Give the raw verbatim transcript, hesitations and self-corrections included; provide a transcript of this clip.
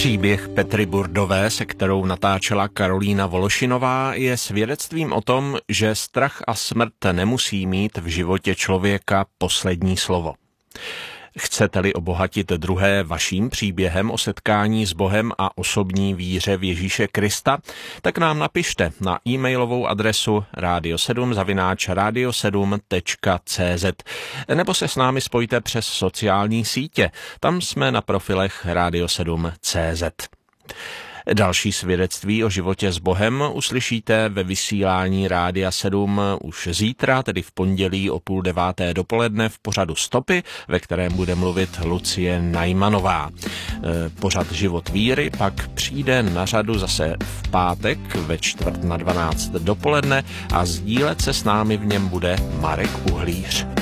Příběh Petry Burdové, se kterou natáčela Karolína Vološinová, je svědectvím o tom, že strach a smrt nemusí mít v životě člověka poslední slovo. Chcete-li obohatit druhé vaším příběhem o setkání s Bohem a osobní víře v Ježíše Krista, tak nám napište na e-mailovou adresu radio sedm zavináč radio sedm tečka cé zet nebo se s námi spojte přes sociální sítě. Tam jsme na profilech radio sedm tečka cé zet. Další svědectví o životě s Bohem uslyšíte ve vysílání Rádia sedm už zítra, tedy v pondělí o půl deváté dopoledne v pořadu Stopy, ve kterém bude mluvit Lucie Najmanová. Pořad Život víry pak přijde na řadu zase v pátek ve čtvrt na dvanáct dopoledne a sdílet se s námi v něm bude Marek Uhlíř.